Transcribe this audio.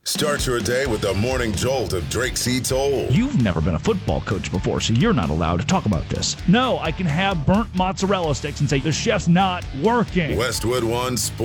Start your day with the morning jolt of Drake C. Toll. You've never been a football coach before, so you're not allowed to talk about this. No, I can have burnt mozzarella sticks and say the chef's not working. Westwood One Sports.